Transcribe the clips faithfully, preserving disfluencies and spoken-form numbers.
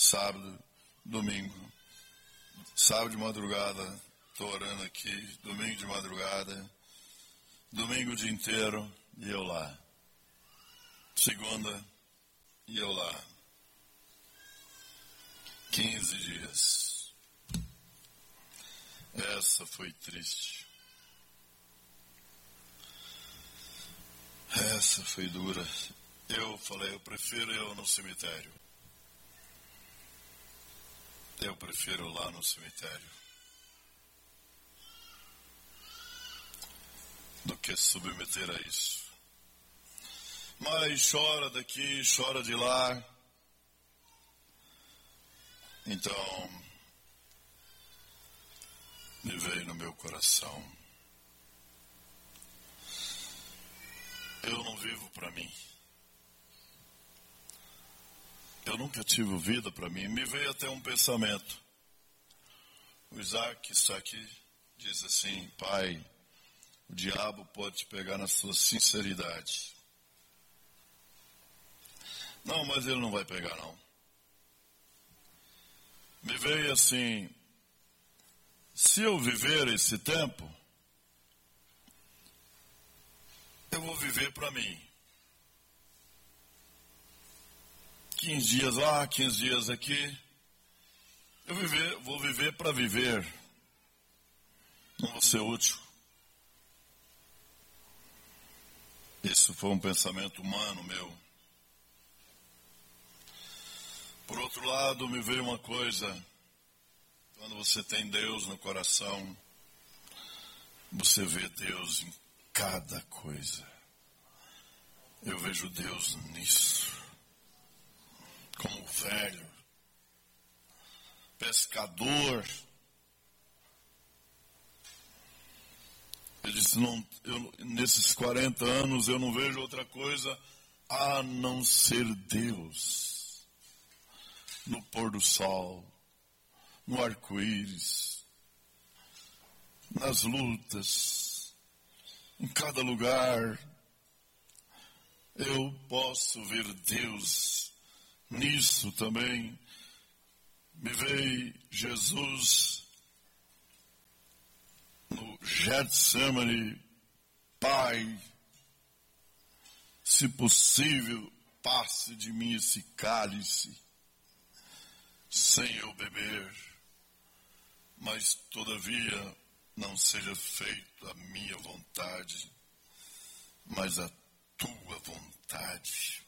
sábado, domingo. Sábado de madrugada, estou orando aqui. Domingo de madrugada. Domingo o dia inteiro e eu lá. Segunda e eu lá. quinze dias. Essa foi triste. Essa foi dura. Eu falei, eu prefiro eu no cemitério. Eu prefiro lá no cemitério. Do que submeter a isso. Mas chora daqui, chora de lá. Então, me veio no meu coração. Eu não vivo para mim. Eu nunca tive vida para mim. Me veio até um pensamento. O Isaac está aqui, diz assim, pai, o diabo pode te pegar na sua sinceridade. Não, mas ele não vai pegar não. Me veio assim, se eu viver esse tempo, eu vou viver para mim. quinze dias lá, quinze dias aqui. Eu viver, vou viver para viver. Não vou ser útil. Isso foi um pensamento humano meu. Por outro lado, me veio uma coisa. Quando você tem Deus no coração, você vê Deus em cada coisa. Eu vejo Deus nisso. Como velho, pescador. Ele disse, não, eu, nesses quarenta anos eu não vejo outra coisa a não ser Deus. No pôr do sol, no arco-íris, nas lutas, em cada lugar, eu posso ver Deus. Nisso também me veio Jesus no Getsemane, Pai, se possível, passe de mim esse cálice, sem eu beber, mas todavia não seja feita a minha vontade, mas a tua vontade.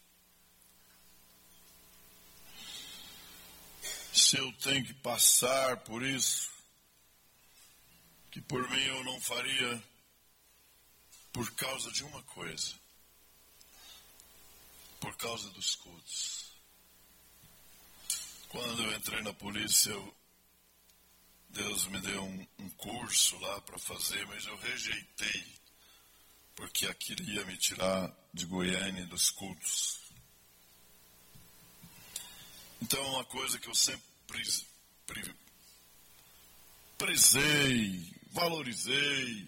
Se eu tenho que passar por isso, que por mim eu não faria, por causa de uma coisa, por causa dos cultos. Quando eu entrei na polícia, eu, Deus me deu um, um curso lá para fazer, mas eu rejeitei, porque aquilo ia me tirar de Goiânia dos cultos. Então é uma coisa que eu sempre pre, pre, prezei, valorizei,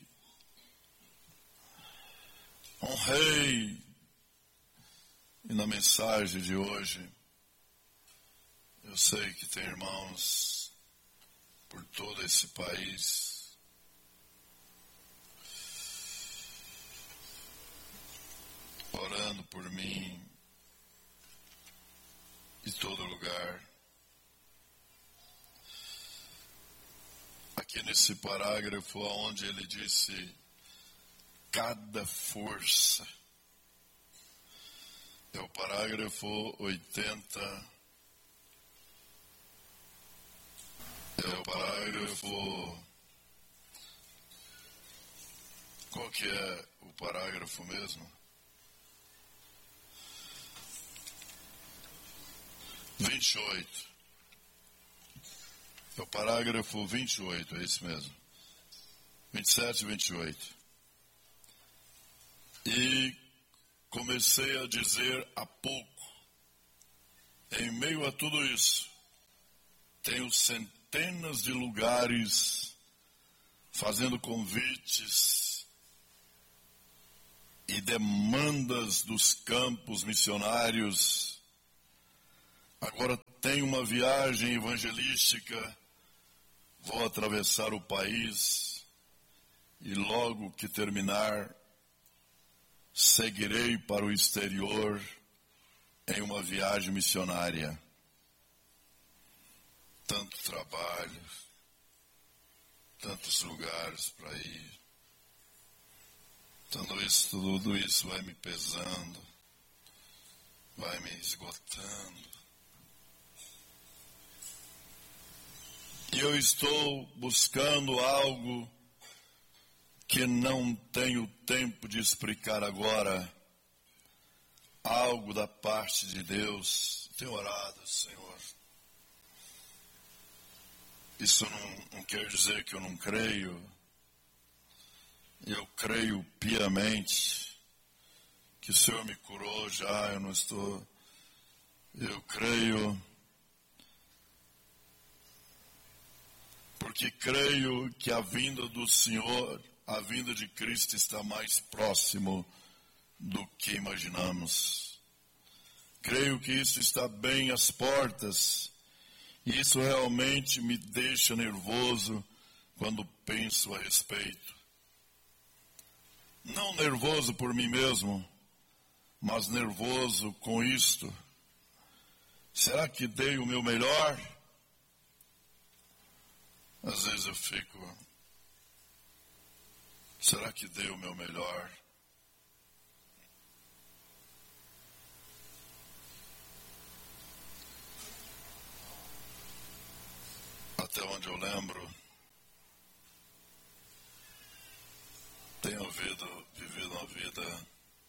honrei. E na mensagem de hoje, eu sei que tem irmãos por todo esse país orando por mim em todo lugar. Aqui nesse parágrafo onde ele disse cada força, é o parágrafo oitenta, é o parágrafo, qual que é o parágrafo mesmo? vinte e oito. É o parágrafo vinte e oito, é isso mesmo. vinte e sete e vinte e oito. E comecei a dizer há pouco, em meio a tudo isso, tenho centenas de lugares fazendo convites e demandas dos campos missionários Agora tenho uma viagem evangelística, vou atravessar o país e logo que terminar, seguirei para o exterior em uma viagem missionária. Tanto trabalho, tantos lugares para ir. Tudo isso, tudo isso vai me pesando, vai me esgotando. E eu estou buscando algo que não tenho tempo de explicar agora. Algo da parte de Deus. Tenho orado, Senhor. Isso não, não quer dizer que eu não creio. Eu creio piamente que o Senhor me curou já, eu não estou... Eu creio... Porque creio que a vinda do Senhor, a vinda de Cristo está mais próximo do que imaginamos. Creio que isso está bem às portas. E isso realmente me deixa nervoso quando penso a respeito. Não nervoso por mim mesmo, mas nervoso com isto. Será que dei o meu melhor? Às vezes eu fico, será que dei o meu melhor? Até onde eu lembro, tenho vivido, vivido uma vida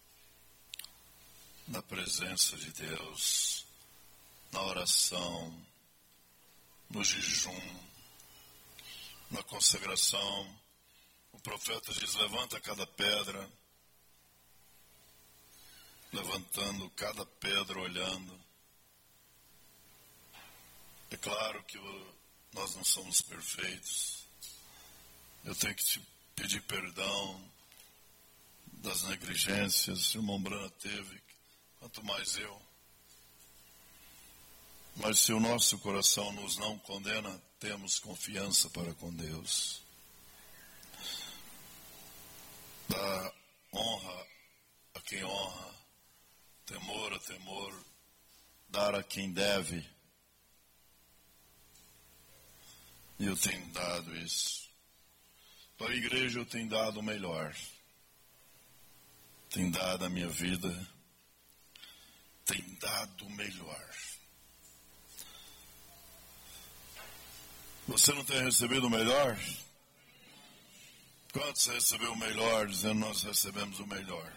na presença de Deus, na oração, no jejum, na consagração. O profeta diz, levanta cada pedra, levantando cada pedra, olhando. É claro que nós não somos perfeitos. Eu tenho que te pedir perdão das negligências que o irmão Brana teve, quanto mais eu. Mas se o nosso coração nos não condena, temos confiança para com Deus. Dá honra a quem honra, temor a temor, dar a quem deve. E eu tenho dado isso. Para a igreja eu tenho dado o melhor. Tenho dado a minha vida. Tenho dado o melhor. Você não tem recebido o melhor? Quantos recebeu o melhor, dizendo nós recebemos o melhor?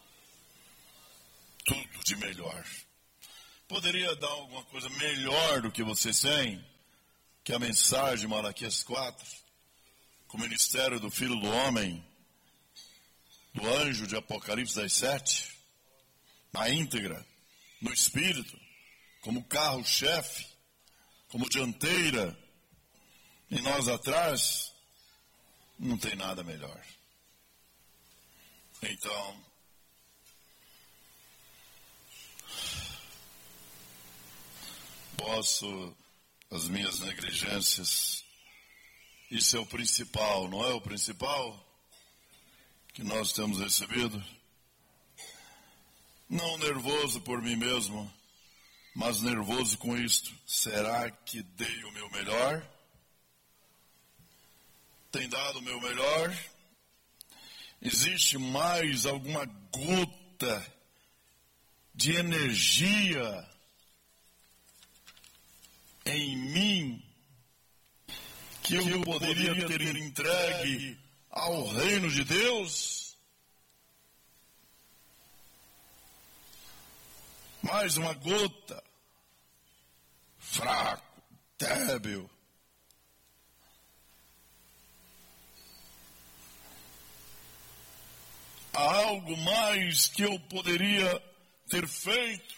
Tudo de melhor. Poderia dar alguma coisa melhor do que vocês têm? Que a mensagem de Malaquias quatro, com o ministério do Filho do Homem, do anjo de Apocalipse dez, sete, na íntegra, no Espírito, como carro-chefe, como dianteira, e nós atrás, não tem nada melhor. Então, posso, as minhas negligências, isso é o principal, não é o principal que nós temos recebido? Não nervoso por mim mesmo, mas nervoso com isto. Será que dei o meu melhor? Tem dado o meu melhor? Existe mais alguma gota de energia em mim que eu poderia ter entregue ao reino de Deus? Mais uma gota, fraco, débil. Há algo mais que eu poderia ter feito?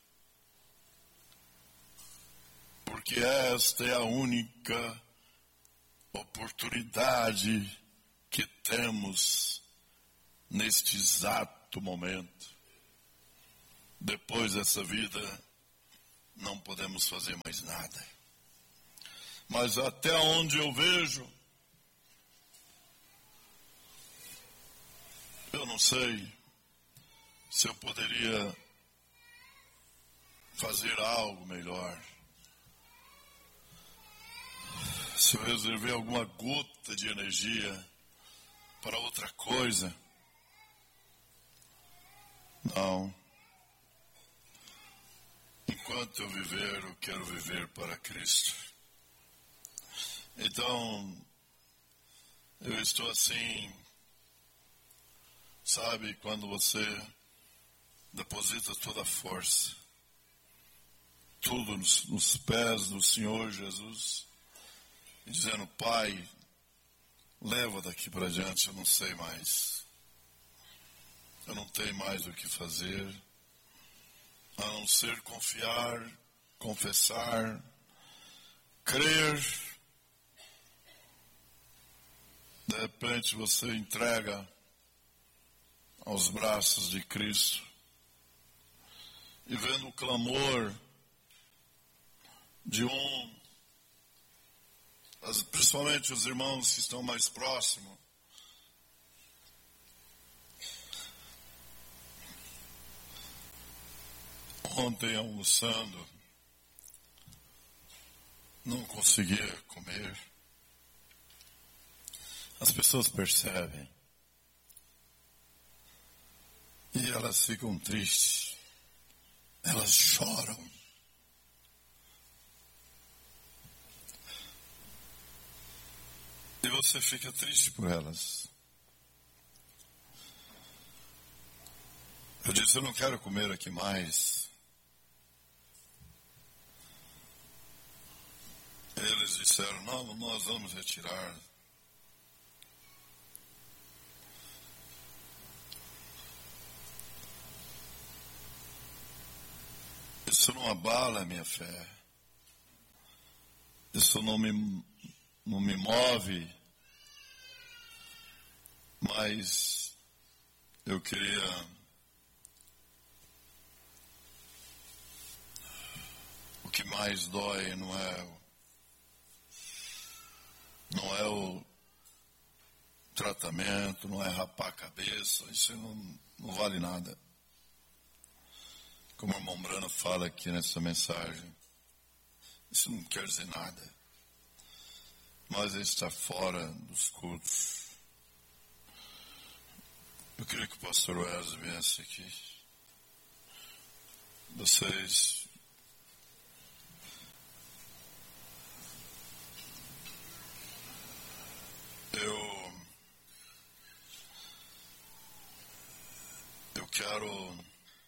Porque esta é a única oportunidade que temos neste exato momento. Depois dessa vida, não podemos fazer mais nada. Mas até onde eu vejo, eu não sei se eu poderia fazer algo melhor. Se eu reservei alguma gota de energia para outra coisa. Não. Enquanto eu viver, eu quero viver para Cristo. Então, eu estou assim, sabe, quando você deposita toda a força, tudo nos, nos pés do Senhor Jesus, e dizendo, Pai, leva daqui para diante, eu não sei mais. Eu não tenho mais o que fazer, a não ser confiar, confessar, crer. De repente você entrega aos braços de Cristo e vendo o clamor de um, principalmente os irmãos que estão mais próximos, ontem almoçando, não conseguia comer. As pessoas percebem e elas ficam tristes, elas choram. E você fica triste por elas. Eu disse, eu não quero comer aqui mais. Eles disseram, não, nós vamos retirar. Isso não abala a minha fé. Isso não me, não me move. Mas eu queria... O que mais dói não é, não é o tratamento, não é rapar a cabeça. Isso não, não vale nada. Como o irmão Brana fala aqui nessa mensagem, isso não quer dizer nada. Mas ele está fora dos cultos. Eu queria que o pastor Wesley viesse aqui. Vocês... Eu... Eu quero...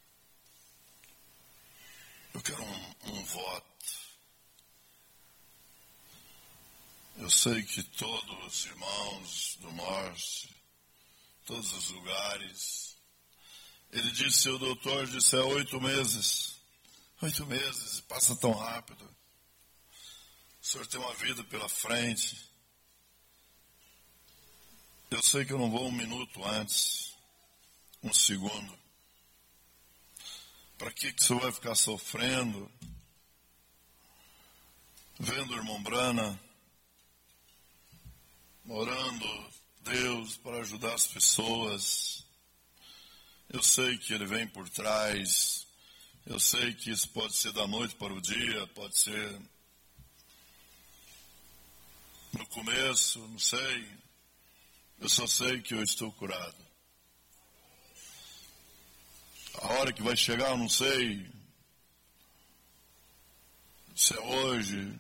Eu quero um, um voto. Eu sei que todos os irmãos do norte, todos os lugares, ele disse, o doutor disse, é oito meses. Oito meses, passa tão rápido. O senhor tem uma vida pela frente. Eu sei que eu não vou um minuto antes, um segundo. Para que, que você vai ficar sofrendo, vendo o irmão Brana, orando Deus para ajudar as pessoas? Eu sei que ele vem por trás, eu sei que isso pode ser da noite para o dia, pode ser no começo, não sei. Eu só sei que eu estou curado. A hora que vai chegar, eu não sei se é hoje.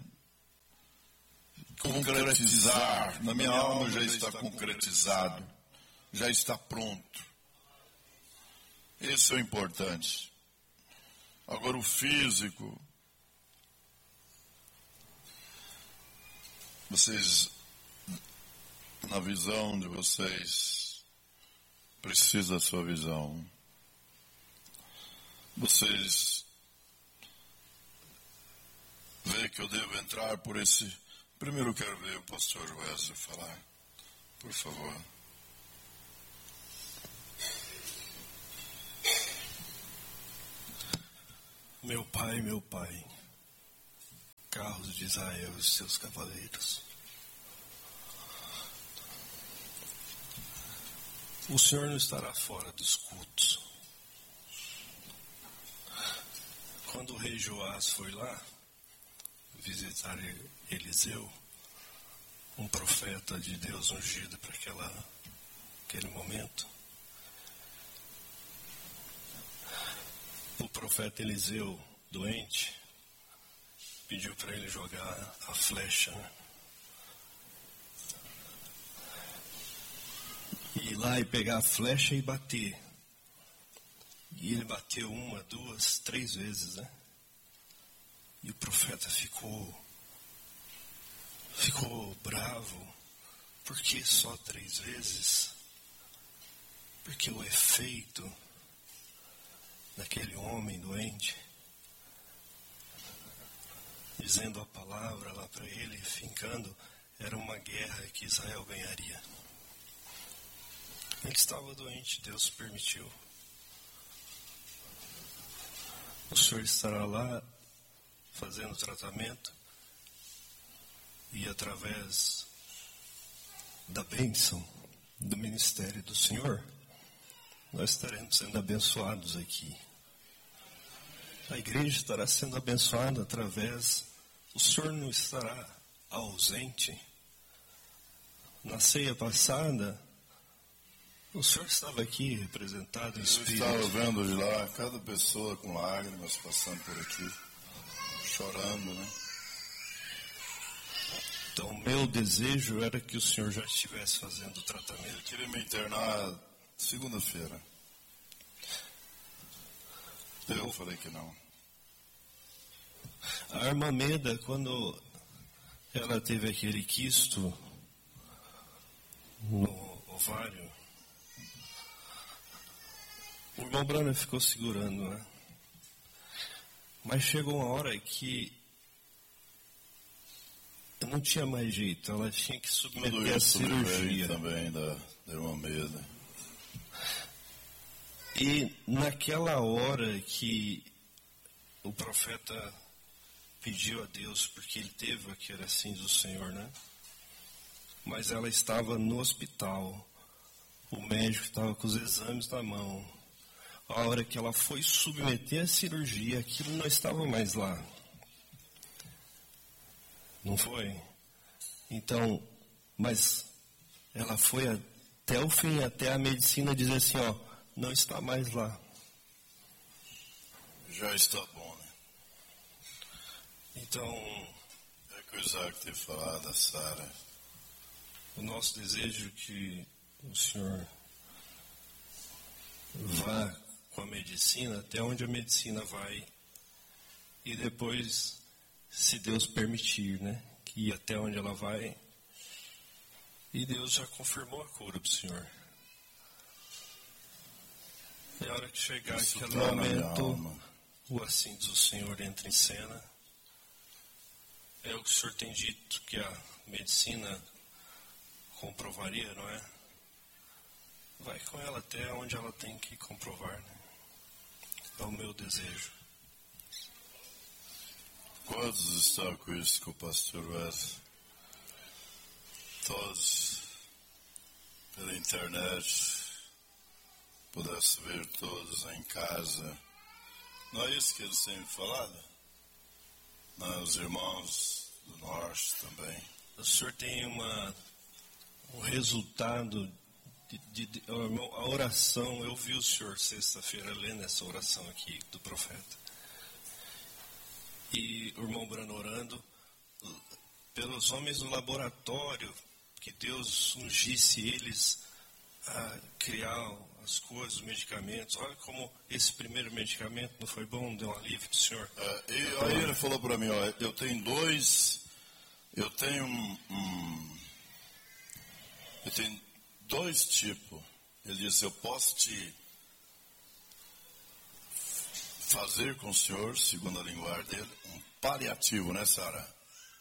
Concretizar. Na minha alma já está concretizado. Já está pronto. Isso é o importante. Agora o físico. Vocês, na visão de vocês, precisa da sua visão. Vocês veem que eu devo entrar por esse... Primeiro eu quero ver o pastor Wesley falar. Por favor. Meu pai, meu pai, carros de Israel e os seus cavaleiros. O Senhor não estará fora dos cultos. Quando o rei Joás foi lá visitar Eliseu, um profeta de Deus ungido para aquela, aquele momento, o profeta Eliseu, doente, pediu para ele jogar a flecha, né? E ir lá e pegar a flecha e bater. E ele bateu uma, duas, três vezes, né? E o profeta ficou, ficou bravo. Por que só três vezes? Porque o efeito daquele homem doente, dizendo a palavra lá para ele, fincando, era uma guerra que Israel ganharia. Ele estava doente, Deus permitiu. O Senhor estará lá fazendo tratamento e através da bênção do ministério do Senhor, nós estaremos sendo abençoados aqui. A igreja estará sendo abençoada através, o Senhor não estará ausente. Na ceia passada, o Senhor estava aqui representado em espírito. Eu estava vendo de lá cada pessoa com lágrimas passando por aqui, chorando, né? Então, o meu desejo era que o Senhor já estivesse fazendo o tratamento. Eu queria me internar segunda-feira. Eu falei que não. A irmã Meda, quando ela teve aquele quisto no ovário, o irmão Brana ficou segurando, né? Mas chegou uma hora que não tinha mais jeito, ela tinha que submeter a cirurgia. Também da, da irmã Meda. E naquela hora que o profeta pediu a Deus, porque ele teve aquele assim do Senhor, né? Mas ela estava no hospital, o médico estava com os exames na mão. A hora que ela foi submeter a cirurgia, aquilo não estava mais lá. Não foi? Então, mas ela foi até o fim, até a medicina dizer assim, ó, não está mais lá. Já está bom, né? Então, é que o Isaac teve falado da Sara. O nosso desejo é que o Senhor vá com a medicina até onde a medicina vai e depois, se Deus permitir, né, que ir até onde ela vai. E Deus já confirmou a cura para o Senhor. É hora que chegar Isso aquele tá momento, o assim do Senhor entra em cena. É o que o Senhor tem dito que a medicina comprovaria, não é? Vai com ela até onde ela tem que comprovar, né? É o meu desejo. Quantos estão com isso com o pastor Wesley? Todos pela internet, pudesse ver todos em casa. Não é isso que eles têm me falado? Não, os irmãos do norte também. O senhor tem uma, um resultado de, de, de a oração. Eu vi o senhor sexta-feira lendo essa oração aqui do profeta. E o irmão Brano orando pelos homens do laboratório, que Deus ungisse eles a criar as coisas, os medicamentos. Olha como esse primeiro medicamento não foi bom, deu um alívio para o senhor. É, e aí ele falou para mim, ó, eu tenho dois, eu tenho um, um, eu tenho dois tipos. Ele disse, eu posso te fazer com o senhor, segundo a linguagem dele, um paliativo, né, Sara?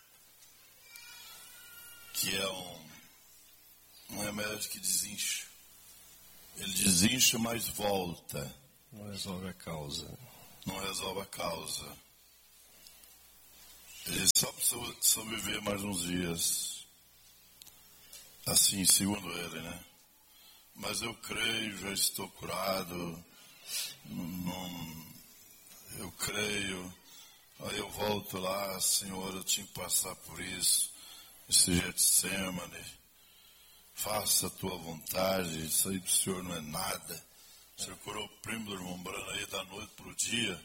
Que é um, um remédio que desincha. Ele desincha, mas volta. Não resolve a causa. Não resolve a causa. Ele só precisa sobreviver mais uns dias. Assim, segundo ele, né? Mas eu creio, já estou curado. Não, eu creio. Aí eu volto lá, Senhor, eu tinha que passar por isso. Esse Getsemane. Faça a tua vontade. Isso aí pro Senhor não é nada. O Senhor curou o primo do irmão Brano aí da noite pro dia.